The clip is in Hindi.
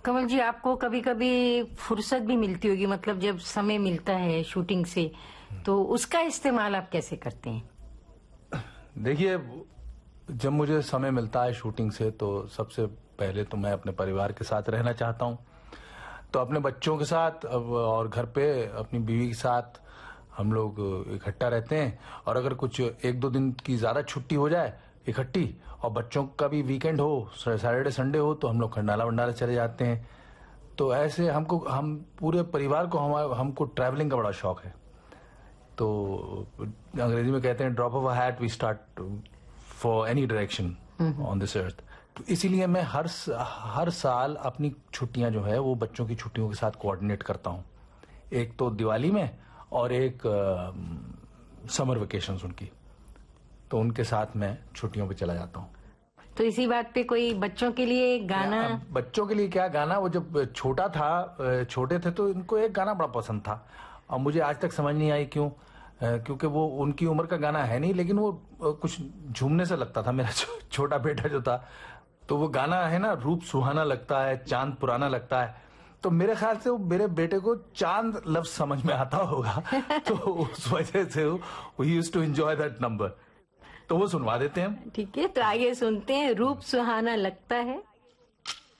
कमल जी, आपको कभी कभी फुर्सत भी मिलती होगी, मतलब जब समय मिलता है शूटिंग से, तो उसका इस्तेमाल आप कैसे करते हैं? देखिए, जब मुझे समय मिलता है शूटिंग से तो सबसे पहले तो मैं अपने परिवार के साथ रहना चाहता हूँ। तो अपने बच्चों के साथ और घर पे अपनी बीवी के साथ हम लोग इकट्ठा रहते हैं। और अगर कुछ एक दो दिन की ज्यादा छुट्टी हो जाए इकट्ठी, और बच्चों का भी वीकेंड हो, सैटरडे संडे हो, तो हम लोग खंडाला वंडाला चले जाते हैं। तो ऐसे हम पूरे परिवार को हमको ट्रैवलिंग का बड़ा शौक है। तो अंग्रेजी में कहते हैं drop of a hat we start for any direction on this earth. तो इसीलिए मैं हर साल अपनी छुट्टियां जो है वो बच्चों की छुट्टियों के साथ कोऑर्डिनेट करता हूं। एक तो दिवाली में और एक समर वेकेशंस उनकी, तो उनके साथ मैं छुट्टियों पे चला जाता हूँ। तो इसी बात पे कोई बच्चों के लिए गाना? बच्चों के लिए क्या गाना, वो जब छोटे थे तो इनको एक गाना बड़ा पसंद था और मुझे आज तक समझ नहीं आई क्यों। क्योंकि वो उनकी उम्र का गाना है नहीं, लेकिन वो कुछ झूमने से लगता था। मेरा छोटा बेटा जो था, तो वो गाना है ना, रूप सुहाना लगता है चांद पुराना लगता है। तो मेरे ख्याल से वो मेरे बेटे को चांद लफ्ज समझ में आता होगा तो उस वजह से वो used to enjoy that number. तो वो सुनवा देते हैं। ठीक है, तो आइए सुनते हैं, रूप सुहाना लगता है।